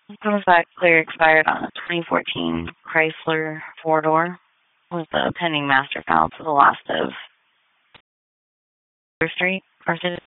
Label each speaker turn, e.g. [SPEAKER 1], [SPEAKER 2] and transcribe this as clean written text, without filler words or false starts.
[SPEAKER 1] Comes back clear expired on a 2014 Chrysler four-door with a pending master file to the last of Street, Park City.